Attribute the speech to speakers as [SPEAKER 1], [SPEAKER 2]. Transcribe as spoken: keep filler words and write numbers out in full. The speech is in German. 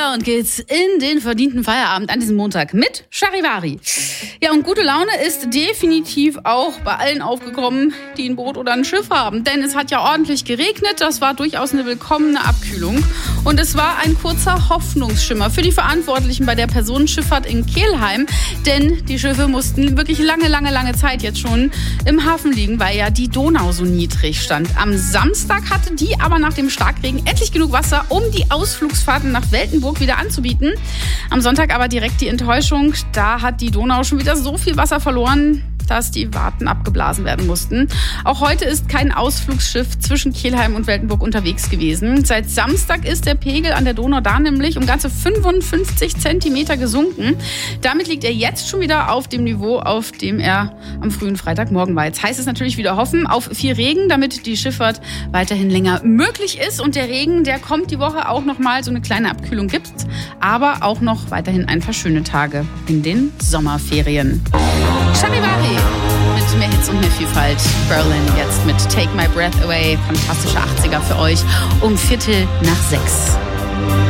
[SPEAKER 1] gelaunt geht's in den verdienten Feierabend an diesem Montag mit Charivari. Ja, und gute Laune ist definitiv auch bei allen aufgekommen, die ein Boot oder ein Schiff haben. Denn es hat ja ordentlich geregnet, das war durchaus eine willkommene Abkühlung. Und es war ein kurzer Hoffnungsschimmer für die Verantwortlichen bei der Personenschifffahrt in Kelheim. Denn die Schiffe mussten wirklich lange, lange, lange Zeit jetzt schon im Hafen liegen, weil ja die Donau so niedrig stand. Am Samstag hatte die aber nach dem Starkregen endlich genug Wasser, um die Ausflugsfahrten nach Weltenburg wieder anzubieten. Am Sonntag aber direkt die Enttäuschung. Da hat die Donau schon wieder so viel Wasser verloren, dass die Warten abgeblasen werden mussten. Auch heute ist kein Ausflugsschiff zwischen Kelheim und Weltenburg unterwegs gewesen. Seit Samstag ist der Pegel an der Donau da nämlich um ganze fünfundfünfzig Zentimeter gesunken. Damit liegt er jetzt schon wieder auf dem Niveau, auf dem er am frühen Freitagmorgen war. Jetzt heißt es natürlich wieder hoffen auf viel Regen, damit die Schifffahrt weiterhin länger möglich ist. Und der Regen, der kommt die Woche auch noch mal, so eine kleine Abkühlung gibt's. Aber auch noch weiterhin ein paar schöne Tage in den Sommerferien. Charivari mit mehr Hits und mehr Vielfalt. Berlin jetzt mit Take My Breath Away. Fantastische achtziger für euch um Viertel nach sechs.